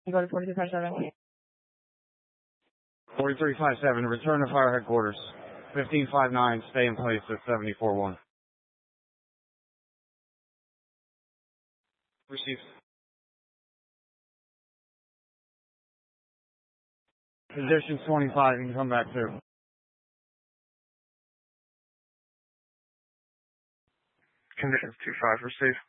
Go to 4357. 4357, return to fire headquarters. 1559, stay in place at 74-1. Received. Conditions 25, you can come back too. Conditions 25, received.